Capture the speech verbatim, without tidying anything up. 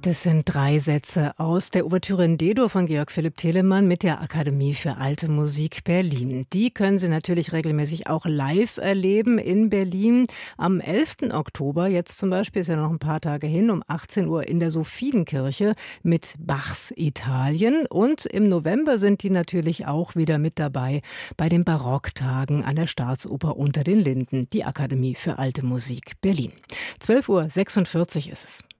Das sind drei Sätze aus der Ouvertüre in D-Dur von Georg Philipp Telemann mit der Akademie für Alte Musik Berlin. Die können Sie natürlich regelmäßig auch live erleben in Berlin. Am elften Oktober, jetzt zum Beispiel, ist ja noch ein paar Tage hin, um achtzehn Uhr in der Sophienkirche mit Bachs Italien. Und im November sind die natürlich auch wieder mit dabei bei den Barocktagen an der Staatsoper Unter den Linden, die Akademie für Alte Musik Berlin. zwölf Uhr sechsundvierzig ist es.